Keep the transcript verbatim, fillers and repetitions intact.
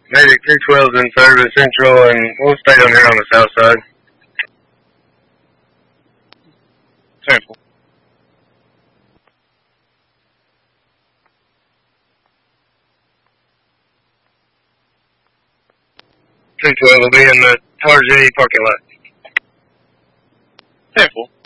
Medic three twelve is in service central, and we'll stay down here on the south side. Sample. three twelve will be in the Target parking lot. Sample.